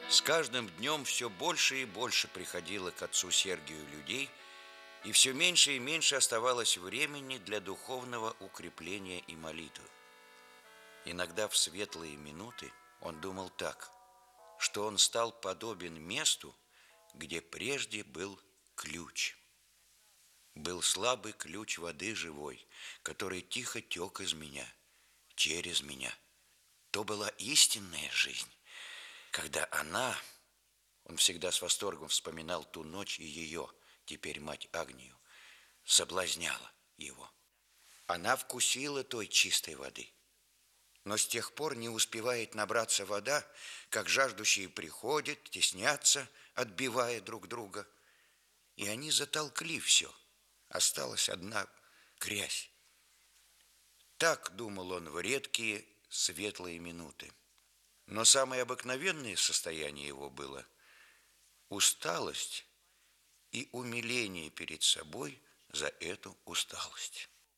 С каждым днем все больше и больше приходило к отцу Сергию людей, и все меньше и меньше оставалось времени для духовного укрепления и молитвы. Иногда в светлые минуты он думал так, что он стал подобен месту, где прежде был ключ. Был слабый ключ воды живой, который тихо тек из меня, через меня. То была истинная жизнь, когда он всегда с восторгом вспоминал ту ночь и ее, теперь мать Агнию, соблазняла его. Она вкусила той чистой воды, но с тех пор не успевает набраться вода, как жаждущие приходят, теснятся, отбивая друг друга. И они затолкли все, осталась одна грязь. Так думал он в редкие светлые минуты. Но самое обыкновенное состояние его было усталость и умиление перед собой за эту усталость.